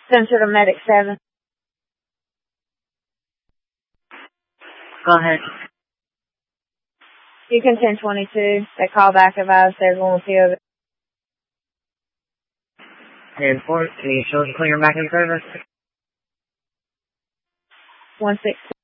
Central to Medic 7. Go ahead. Beacon 1022. They call back advise there's one field. 10-4, can you show the clear back in service? 1-6.